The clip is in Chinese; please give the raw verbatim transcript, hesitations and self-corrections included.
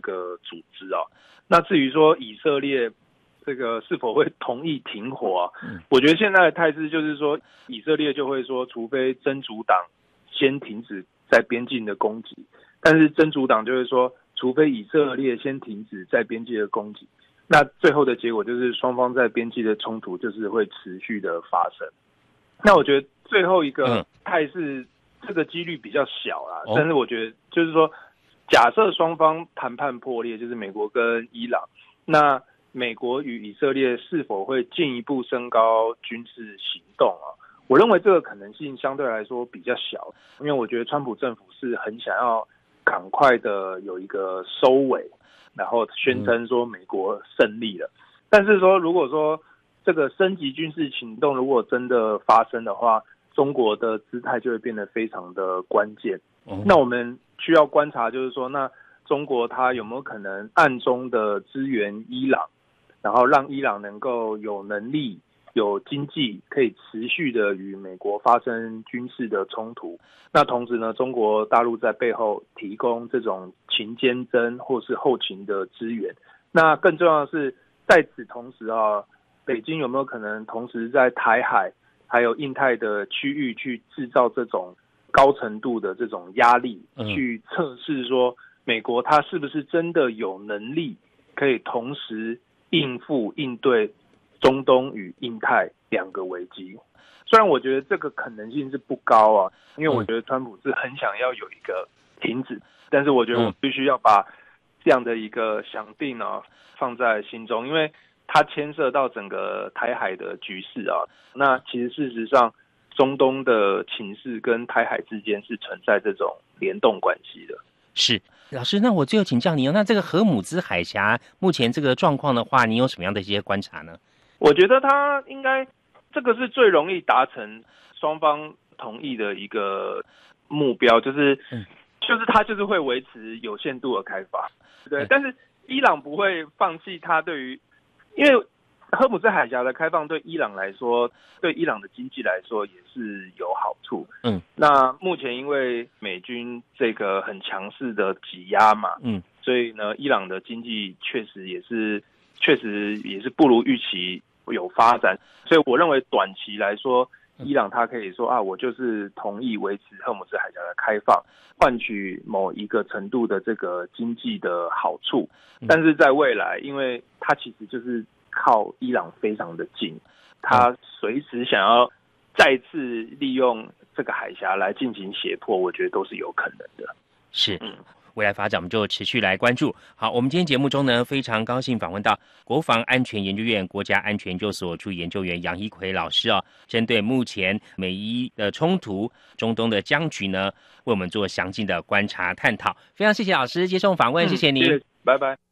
个组织啊。那至于说以色列这个是否会同意停火啊？嗯、我觉得现在的态势就是说，以色列就会说，除非真主党先停止在边境的攻击，但是真主党就会说，除非以色列先停止在边境的攻击，那最后的结果就是双方在边境的冲突就是会持续的发生。那我觉得最后一个态势，这个几率比较小啦，嗯、但是我觉得就是说，假设双方谈判破裂，就是美国跟伊朗，那美国与以色列是否会进一步升高军事行动啊？我认为这个可能性相对来说比较小，因为我觉得川普政府是很想要赶快的有一个收尾，然后宣称说美国胜利了。嗯、但是说如果说这个升级军事行动如果真的发生的话，中国的姿态就会变得非常的关键。嗯、那我们需要观察就是说，那中国它有没有可能暗中的支援伊朗，然后让伊朗能够有能力有经济可以持续的与美国发生军事的冲突。那同时呢，中国大陆在背后提供这种勤监侦或是后勤的支援。那更重要的是，在此同时啊，北京有没有可能同时在台海还有印太的区域去制造这种高程度的这种压力，嗯、去测试说美国它是不是真的有能力可以同时应付应对中东与印太两个危机。虽然我觉得这个可能性是不高啊，因为我觉得川普是很想要有一个停止，但是我觉得我必须要把这样的一个想定啊放在心中，因为它牵涉到整个台海的局势啊。那其实事实上，中东的情势跟台海之间是存在这种联动关系的。 是老师，那我最后请教您，那这个荷姆兹海峡目前这个状况的话，你有什么样的一些观察呢？ 我觉得它应该这个是最容易达成双方同意的一个目标，就是、嗯、就是它就是会维持有限度的开发，对。嗯、但是伊朗不会放弃它对于，因为荷姆兹海峡的开放对伊朗来说，对伊朗的经济来说也是有好处。嗯，那目前因为美军这个很强势的挤压嘛，嗯，所以呢，伊朗的经济确实也是确实也是不如预期有发展。所以我认为短期来说，伊朗它可以说啊，我就是同意维持荷姆兹海峡的开放，换取某一个程度的这个经济的好处。但是在未来，因为它其实就是靠伊朗非常的近，他随时想要再次利用这个海峡来进行胁迫，我觉得都是有可能的。 是，嗯，未来发展我们就持续来关注。好，我们今天节目中呢，非常高兴访问到国防安全研究院国家安全研究所助理研究员杨一奎老师哦，针对目前美伊的冲突、中东的僵局呢，为我们做详尽的观察探讨。非常谢谢老师接受访问，嗯、谢谢您， 拜拜。